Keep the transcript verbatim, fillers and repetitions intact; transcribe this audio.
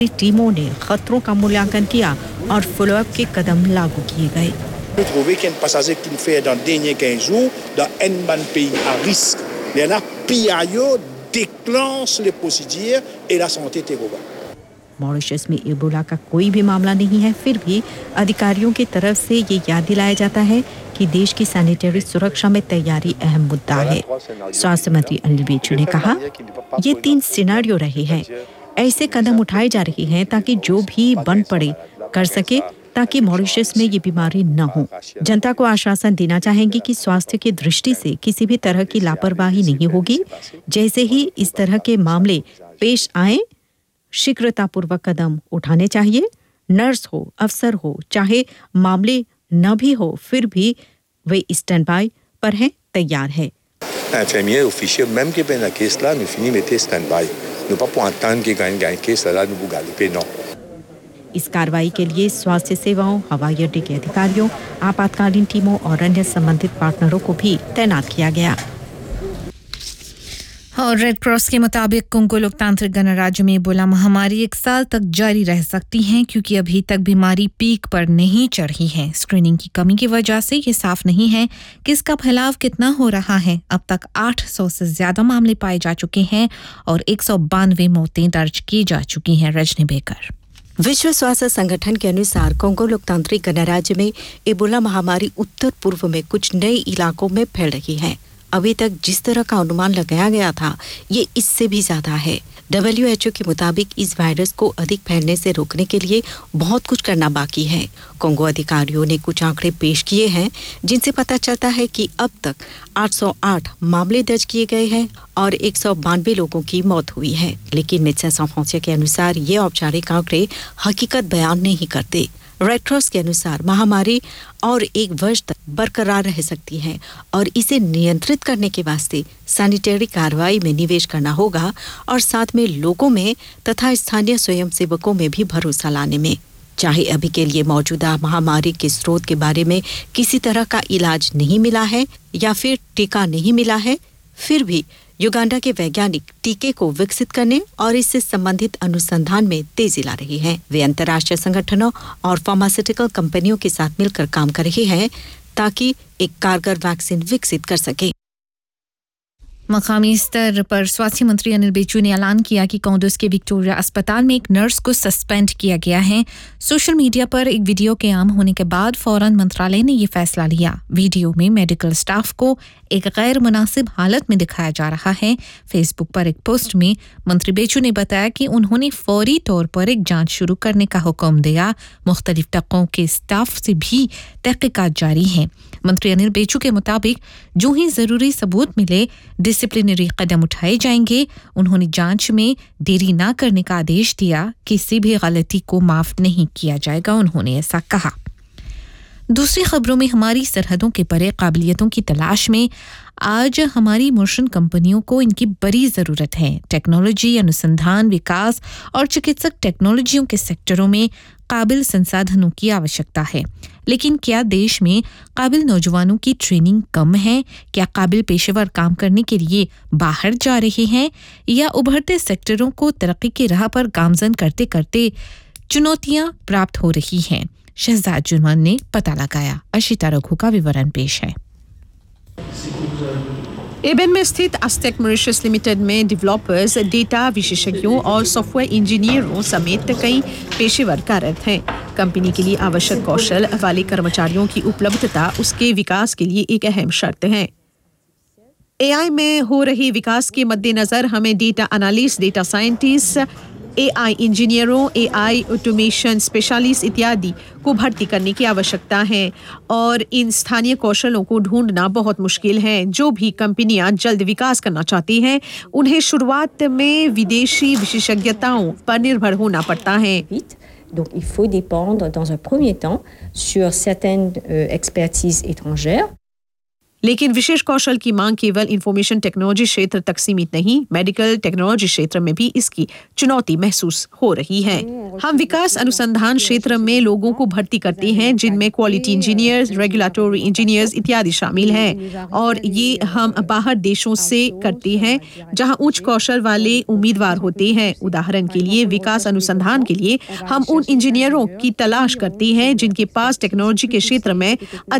टीमों ने खतरों का मूल्यांकन किया और फॉलोअप के कदम लागू किए गए। Nous trouvons qu'il y a un passager qui nous fait dans les derniers quinze jours dans un pays à risque. Les P I O déclenche les procédures et la santé est terrorisée. Mauritius में Ebola का कोई भी मामला नहीं है, फिर भी अधिकारियों की तरफ से ये याद दिलाया जाता है कि देश की सैनिटरी सुरक्षा में तैयारी अहम मुद्दा है। स्वास्थ्य मंत्री अनिल बेचू ने कहा, ये तीन सिनेरियो रहे हैं। ऐसे कदम उठाए जा रहे हैं ताकि जो भी बन पड़े कर सके, ताकि मॉरिशस में ये बीमारी न हो। जनता को आश्वासन देना चाहेंगे कि स्वास्थ्य की दृष्टि से किसी भी तरह की लापरवाही नहीं होगी। जैसे ही इस तरह के मामले पेश आए, शीघ्रतापूर्वक कदम उठाने चाहिए। नर्स हो, अफसर हो, चाहे मामले न भी हो, फिर भी वे स्टैंड बाय पर हैं, तैयार है। Infirmiers, officiers, même qui prennent la caisse là, nous finissons mettre stand by. Nous pas pour attendre कि gagne gagne caisse là, nous बुगाली पे non. इस कार्रवाई के लिए स्वास्थ्य सेवाओं, हवाई अड्डे के अधिकारियों, आपातकालीन टीमों और अन्य संबंधित पार्टनरों को भी तैनात किया गया। और रेड क्रॉस के मुताबिक कोंगो लोकतांत्रिक गणराज्य में इबोला महामारी एक साल तक जारी रह सकती है, क्योंकि अभी तक बीमारी पीक पर नहीं चढ़ी है। स्क्रीनिंग की कमी की वजह से ये साफ नहीं है कि इसका फैलाव कितना हो रहा है। अब तक आठ सौ से ज्यादा मामले पाए जा चुके हैं और एक सौ बानवे मौतें दर्ज की जा चुकी हैं। रजनी बेकर। विश्व स्वास्थ्य संगठन के अनुसार कोंगो लोकतांत्रिक गणराज्य में इबोला महामारी उत्तर पूर्व में कुछ नए इलाकों में फैल रही है। अभी तक जिस तरह का अनुमान लगाया गया था, ये इससे भी ज्यादा है। डब्ल्यू एच ओ के मुताबिक इस वायरस को अधिक फैलने से रोकने के लिए बहुत कुछ करना बाकी है। कोंगो अधिकारियों ने कुछ आंकड़े पेश किए हैं, जिनसे पता चलता है कि अब तक आठ सौ आठ मामले दर्ज किए गए हैं और एक सौ बानवे लोगों की मौत हुई है। लेकिन मेडिसिन sans frontières के अनुसार ये औपचारिक आंकड़े हकीकत बयान नहीं करते। रेड क्रॉस के अनुसार महामारी और एक वर्ष तक बरकरार रह सकती है और इसे नियंत्रित करने के वास्ते सैनिटरी कार्रवाई में निवेश करना होगा और साथ में लोगों में तथा स्थानीय स्वयंसेवकों में भी भरोसा लाने में। चाहे अभी के लिए मौजूदा महामारी के स्रोत के बारे में किसी तरह का इलाज नहीं मिला है या फिर टीका नहीं मिला है, फिर भी युगांडा के वैज्ञानिक टीके को विकसित करने और इससे संबंधित अनुसंधान में तेजी ला रहे हैं। वे अंतर्राष्ट्रीय संगठनों और फार्मास्यूटिकल कंपनियों के साथ मिलकर काम कर रहे हैं ताकि एक कारगर वैक्सीन विकसित कर सके। मकामी स्तर पर स्वास्थ्य मंत्री अनिल बेचू ने ऐलान किया कि कौंदस के विक्टोरिया अस्पताल में एक नर्स को सस्पेंड किया गया है। सोशल मीडिया पर एक वीडियो के आम होने के बाद फौरन मंत्रालय ने ये फैसला लिया। वीडियो में मेडिकल स्टाफ को एक गैर मुनासिब हालत में दिखाया जा रहा है। फेसबुक पर एक पोस्ट में मंत्री बेचू ने बताया कि उन्होंने फौरी तौर पर एक जांच शुरू करने का हुक्म दिया। मुख्तलिफ तबकों के स्टाफ से भी तहकीकात जारी हैं। मंत्री अनिल बेचू के मुताबिक जो ही जरूरी सबूत मिले, डिसिप्लिनरी कदम उठाए जाएंगे। उन्होंने जांच में देरी न करने का आदेश दिया। किसी भी गलती को माफ नहीं किया जाएगा, उन्होंने ऐसा कहा। दूसरी खबरों में हमारी सरहदों के परे काबिलियतों की तलाश में आज हमारी मर्चेंट कंपनियों को इनकी बड़ी ज़रूरत है। टेक्नोलॉजी, अनुसंधान, विकास और चिकित्सक टेक्नोलॉजियों के सेक्टरों में काबिल संसाधनों की आवश्यकता है। लेकिन क्या देश में काबिल नौजवानों की ट्रेनिंग कम है? क्या काबिल पेशेवर काम करने के लिए बाहर जा रहे हैं या उभरते सेक्टरों को तरक्की की राह पर गामजन करते करते चुनौतियां प्राप्त हो रही हैं? शहजाद जुमान ने पता लगाया। अशिता रघु का विवरण पेश है। एबेन में स्थित अस्टेक मॉरिशस लिमिटेड में डेवलपर्स, डेटा विशेषज्ञों और सॉफ्टवेयर इंजीनियरों समेत कई पेशेवर कार्यरत हैं। कंपनी के लिए आवश्यक कौशल वाले कर्मचारियों की उपलब्धता उसके विकास के लिए एक अहम शर्त है। एआई में हो रही विकास के मद्देनजर हमें data analyst, data scientist, AI इंजीनियरों, एआई ऑटोमेशन स्पेशलिस्ट इत्यादि को भर्ती करने की आवश्यकता है और इन स्थानीय कौशलों को ढूंढना बहुत मुश्किल है। जो भी कंपनियां जल्द विकास करना चाहती हैं, उन्हें शुरुआत में विदेशी विशेषज्ञताओं पर निर्भर होना पड़ता है। Donc il faut dépendre dans un premier temps sur certaines euh, expertises étrangères. लेकिन विशेष कौशल की मांग केवल इंफॉर्मेशन टेक्नोलॉजी क्षेत्र तक सीमित नहीं, मेडिकल टेक्नोलॉजी क्षेत्र में भी इसकी चुनौती महसूस हो रही है। हम विकास अनुसंधान क्षेत्र में लोगों को भर्ती करते हैं जिनमें क्वालिटी इंजीनियर्स, रेगुलेटरी इंजीनियर्स इत्यादि शामिल हैं, और ये हम बाहर देशों से करते हैं जहां उच्च कौशल वाले उम्मीदवार होते हैं। उदाहरण के लिए विकास अनुसंधान के लिए हम उन इंजीनियरों की तलाश करते हैं जिनके पास टेक्नोलॉजी के क्षेत्र में